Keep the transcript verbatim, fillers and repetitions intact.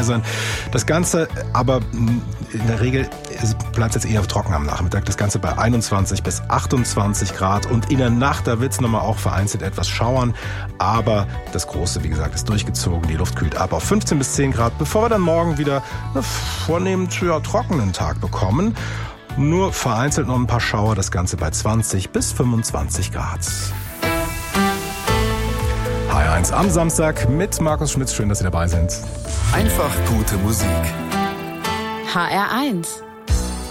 sein. Das Ganze aber in der Regel bleibt es jetzt eher trocken am Nachmittag. Das Ganze bei einundzwanzig bis achtundzwanzig Grad. Und in der Nacht, da wird es nochmal auch vereinzelt etwas schauern. Aber das Große, wie gesagt, ist durchgezogen. Die Luft kühlt ab auf fünfzehn bis zehn Grad, bevor wir dann morgen wieder einen vornehmend ja, trockenen Tag bekommen. Nur vereinzelt noch ein paar Schauer. Das Ganze bei zwanzig bis fünfundzwanzig Grad. H R eins am Samstag mit Markus Schmitz. Schön, dass Sie dabei sind. Einfach gute Musik. H R eins